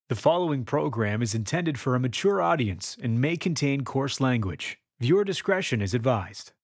The following program is intended for a mature audience and may contain coarse language. Viewer discretion is advised.